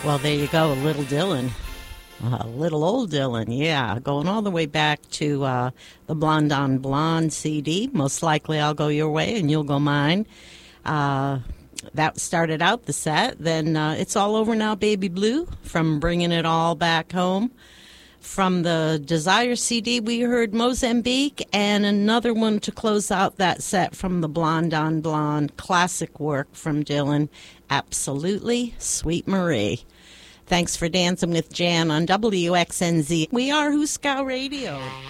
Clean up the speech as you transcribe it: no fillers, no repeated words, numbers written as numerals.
Well, there you go, Little Dylan. Little old Dylan, yeah. Going all the way back to the Blonde on Blonde CD. Most likely I'll go your way and you'll go mine. That started out the set. Then It's All Over Now, Baby Blue from Bringing It All Back Home. From the Desire CD, we heard Mozambique, and another one to close out that set from the Blonde on Blonde classic work from Dylan, Absolutely, Sweet Marie. Thanks for dancing with Jan on WXNZ. We are Huskow Radio.